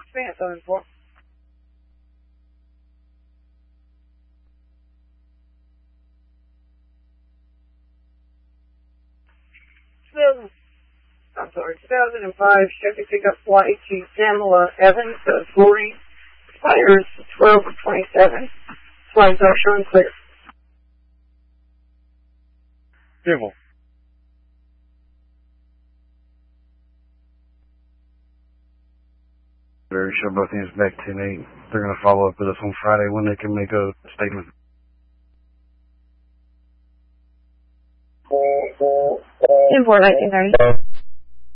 Span 74. I'm sorry, 2005 Chevy pickup flight to Pamela Evans, 40, expires 12/27. Flights are showing clear. Beautiful. Very sure both hands back 10-8. They're going to follow up with us on Friday when they can make a statement. Import 1930.